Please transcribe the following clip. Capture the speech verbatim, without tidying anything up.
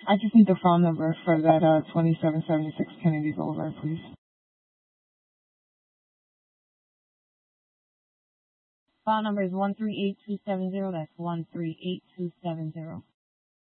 I just need the phone number for that uh twenty-seven seventy-six Kennedy Boulevard, please. File number is one three eight two seven zero. That's one three eight two seven zero.